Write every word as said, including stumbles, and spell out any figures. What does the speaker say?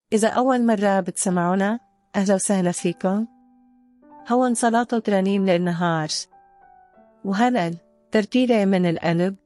إذا أول مرة بتسمعونا أهلا وسهلا فيكم. هون صلاة وترانيم للنهار، وهلأ ترتيلة من القلب